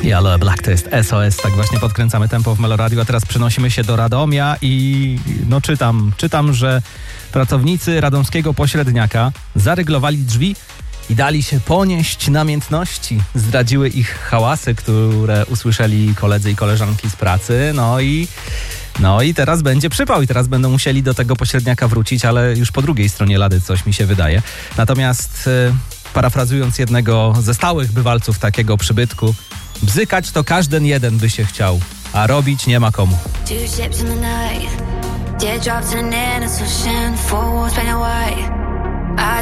Yellow Black to jest SOS, tak właśnie podkręcamy tempo w Meloradiu, a teraz przenosimy się do Radomia i czytam, że pracownicy radomskiego pośredniaka zaryglowali drzwi i dali się ponieść namiętności. Zdradziły ich hałasy, które usłyszeli koledzy i koleżanki z pracy, no i teraz będzie przypał i teraz będą musieli do tego pośredniaka wrócić, ale już po drugiej stronie lady, coś mi się wydaje. Natomiast parafrazując jednego ze stałych bywalców takiego przybytku, bzykać to każdy jeden by się chciał, a robić nie ma komu. I